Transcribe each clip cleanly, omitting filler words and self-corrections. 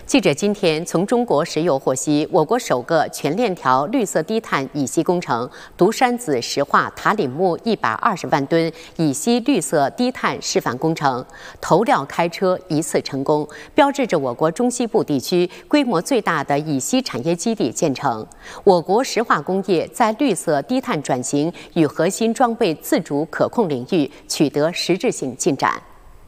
记者今天从中国石油获悉，我国首个全链条绿色低碳乙烯工程独山子石化塔里木120万吨乙烯绿色低碳示范工程投料开车一次成功，标志着我国中西部地区规模最大的乙烯产业基地建成。我国石化工业在绿色低碳转型与核心装备自主可控领域取得实质性进展。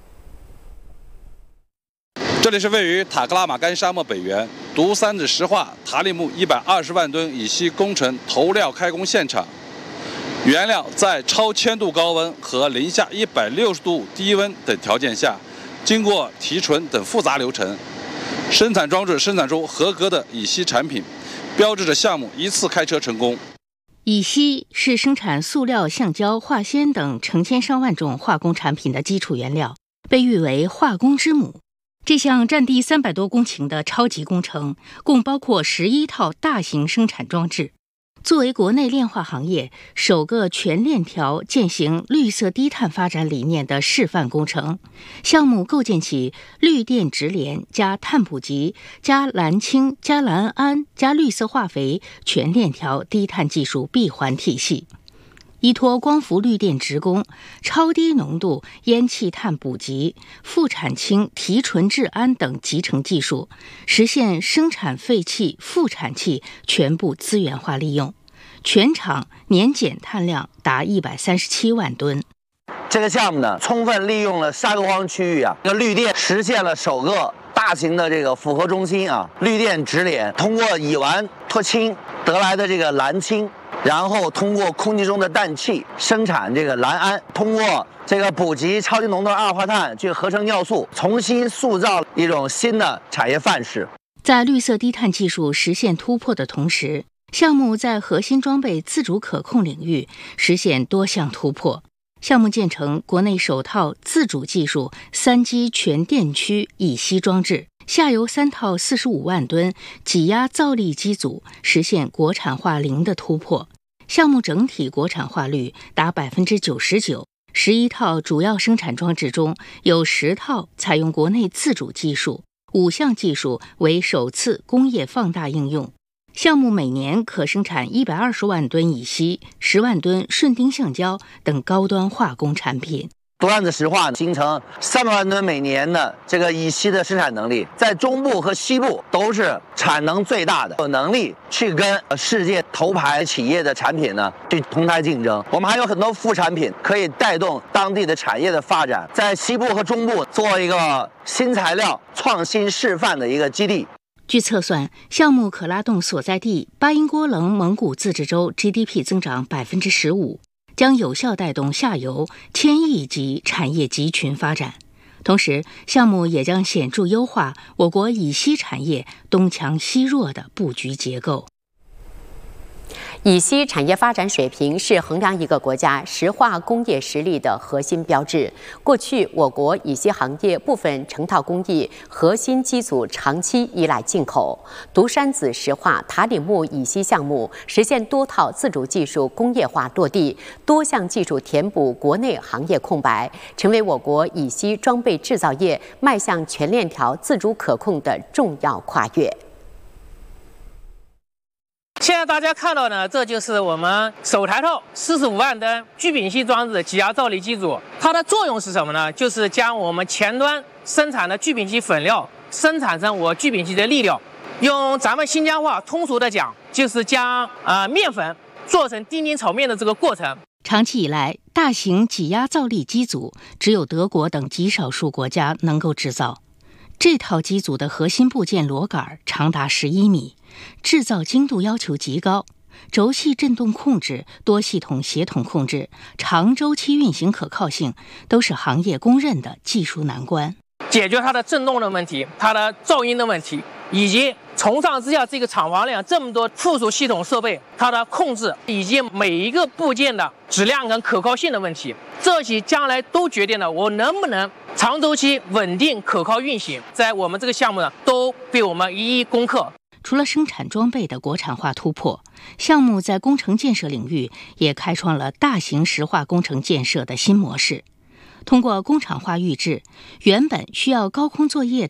这里是位于塔克拉玛干沙漠北缘独山子石化塔里木120万吨乙烯工程投料开工现场。原料在超1000度高温和零下160度低温等条件下，经过提纯等复杂流程，生产装置生产出合格的乙烯产品，标志着项目一次开车成功。 乙烯是生产塑料、橡胶、化纤等成千上万种化工产品的基础原料，被誉为化工之母。这项占地300多公顷的超级工程，共包括11套大型生产装置。作为国内炼化行业首个全链条践行绿色低碳发展理念的示范工程，项目构建起绿电直联加碳捕集加蓝氢加蓝胺加绿色化肥全链条低碳技术闭环体系。依托光伏绿电直供、超低浓度烟气碳捕集、副产氢提纯制氨等集成技术，实现生产废气、副产气全部资源化利用，全厂年减碳量达137万吨。 这个项目呢，充分利用了沙沟荒区域这个绿电，实现了首个大型的这个复合中心绿电直联，通过乙烷脱氢得来的这个蓝氢，然后通过空气中的氮气生产这个蓝胺，通过这个捕集超低浓度二氧化碳去合成尿素，重新塑造一种新的产业范式。 在绿色低碳技术实现突破的同时，项目在核心装备自主可控领域实现多项突破。项目建成国内首套自主技术3基全电驱乙烯装置，下游3套45万吨挤压造粒机组实现国产化零的突破。项目整体国产化率达99%，11套主要生产装置中有10套采用国内自主技术，5项技术为首次工业放大应用。项目每年可生产120万吨乙烯、10万吨顺丁橡胶等高端化工产品。 独山子石化形成300万吨每年的这个乙烯的生产能力，在中部和西部都是产能最大的，有能力去跟世界头牌企业的产品去同台竞争。我们还有很多副产品可以带动当地的产业的发展，在西部和中部做一个新材料创新示范的一个基地。 据测算，项目可拉动所在地巴音郭楞蒙古自治州 GDP 增长15%，将有效带动下游1000亿级产业集群发展。同时，项目也将显著优化我国乙烯产业东强西弱的布局结构。 乙烯产业发展水平是衡量一个国家石化工业实力的核心标志。过去，我国乙烯行业部分成套工艺核心机组长期依赖进口。独山子石化塔里木乙烯项目实现多套自主技术工业化落地，多项技术填补国内行业空白，成为我国乙烯装备制造业迈向全链条自主可控的重要跨越。 现在大家看到呢，这就是我们首台套45万吨聚丙烯装置挤压造粒机组。它的作用是什么呢？就是将我们前端生产的聚丙烯粉料生产成我聚丙烯的粒料。用咱们新疆话通俗的讲，就是将面粉做成丁丁炒面的这个过程。 长期以来，大型挤压造粒机组只有德国等极少数国家能够制造。这套机组的核心部件螺杆长达11米，制造精度要求极高，轴系振动控制、多系统协同控制、长周期运行可靠性都是行业公认的技术难关。 解决它的振动的问题，它的噪音的问题，以及从上至下这个厂房量这么多附属系统设备，它的控制以及每一个部件的质量跟可靠性的问题，这些将来都决定了我能不能长周期稳定可靠运行。在我们这个项目都被我们一一攻克。 除了生产装备的国产化突破，项目在工程建设领域也开创了大型石化工程建设的新模式。通过工厂化预制，原本需要高空作业